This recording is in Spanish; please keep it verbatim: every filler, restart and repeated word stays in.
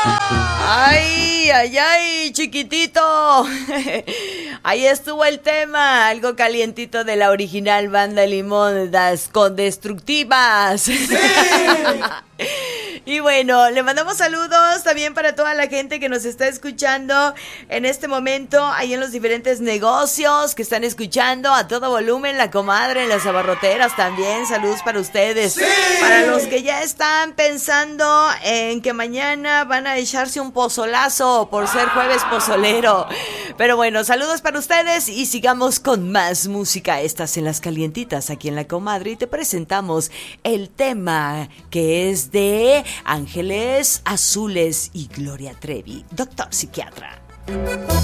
Ay, ay, ay, chiquitito. Ahí estuvo el tema, algo calientito de la original banda Limón, las Condestructivas. Sí. Y bueno, le mandamos saludos también para toda la gente que nos está escuchando en este momento, ahí en los diferentes negocios que están escuchando a todo volumen, la comadre, las abarroteras también, saludos para ustedes. Sí. Para los que ya están pensando en que mañana van a echarse un pozolazo por ser jueves pozolero. Pero bueno, saludos para ustedes y sigamos con más música. Estas en las calientitas aquí en la comadre y te presentamos el tema que es de Ángeles Azules y Gloria Trevi, doctor psiquiatra.